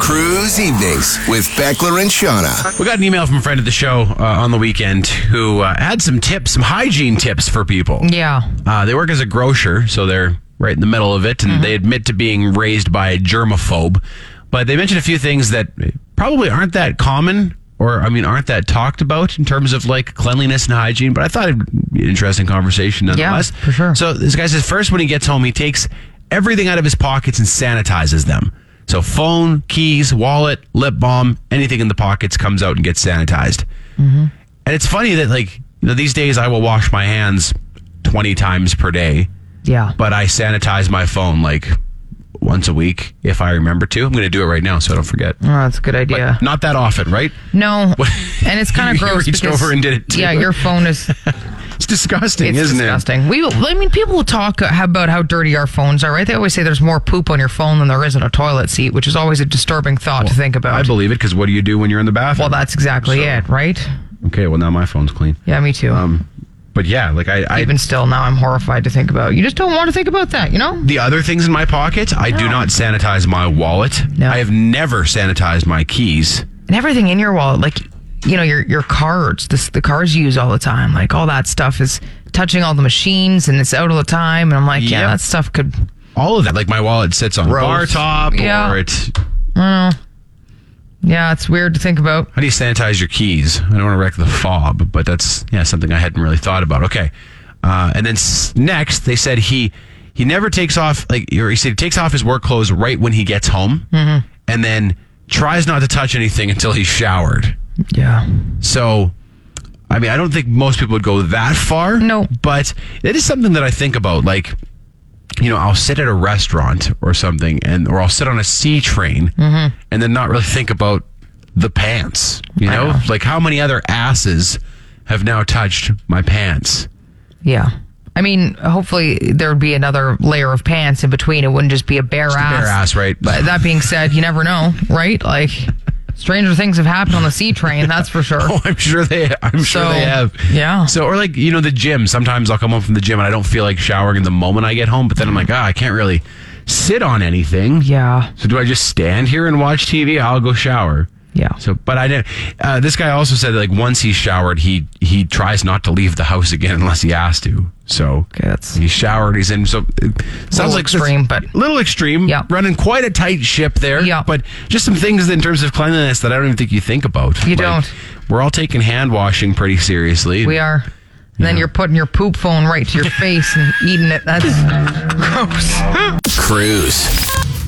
Cruise Evenings with Beckler and Shauna. We got an email from a friend of the show on the weekend who had some tips, some hygiene tips for people. Yeah. They work as a grocer, so they're right in the middle of it, and they admit to being raised by a germaphobe. But they mentioned a few things that probably aren't that common, or, aren't that talked about in terms of, like, cleanliness and hygiene. But I thought it'd be an interesting conversation nonetheless. Yeah, for sure. So this guy says first when he gets home, he takes everything out of his pockets and sanitizes them. So phone, keys, wallet, lip balm, anything in the pockets comes out and gets sanitized. And it's funny that, like, these days I will wash my hands 20 times per day. Yeah. But I sanitize my phone, like, once a week if I remember to. I'm going to do it right now so I don't forget. Oh, that's a good idea. But not that often, right? No. And it's kind of gross. You reached over and did it too. Yeah, your phone is... It's disgusting, It's isn't disgusting. it? People will talk about how dirty our phones are, right? They always say there's more poop on your phone than there is on a toilet seat, which is always a disturbing thought to think about. I believe it, because what do you do when you're in the bathroom? Well, that's exactly it, right? Okay, well, now my phone's clean. Yeah, me too. But yeah, like I even still now I'm horrified to think about. You just don't want to think about that, you know? The other things in my pocket, I do not sanitize my wallet. No. I have never sanitized my keys. And everything in your wallet, like, your cards, the cards you use all the time, like all that stuff is touching all the machines and it's out all the time. And I'm like, yeah, that stuff could... All of that. Like my wallet sits on a bar top or it's... Yeah, it's weird to think about. How do you sanitize your keys? I don't want to wreck the fob, but that's something I hadn't really thought about. Okay. And then next, they said he never takes off, he said he takes off his work clothes right when he gets home and then tries not to touch anything until he's showered. Yeah. So, I don't think most people would go that far. No. But it is something that I think about. Like, I'll sit at a restaurant or something, or I'll sit on a C train and then not really think about the pants. You know? Like, how many other asses have now touched my pants? Yeah. Hopefully there would be another layer of pants in between. It wouldn't just be a bare ass. Bare ass, right? But that being said, you never know, right? Like, stranger things have happened on the C train, that's for sure. Oh, I'm sure they have. Yeah. So, or like, the gym. Sometimes I'll come home from the gym and I don't feel like showering the moment I get home, but then I'm like, I can't really sit on anything. Yeah. So do I just stand here and watch TV? I'll go shower. Yeah. So, but I didn't. This guy also said that, like, once he's showered, he tries not to leave the house again unless he has to. So he's showered, he's in. So it sounds like extreme, but a little extreme. Yeah. Running quite a tight ship there. Yeah. But just some things in terms of cleanliness that I don't even think you think about. You don't. We're all taking hand washing pretty seriously. We are. And then you're putting your poop phone right to your face and eating it. That's gross. Cruise.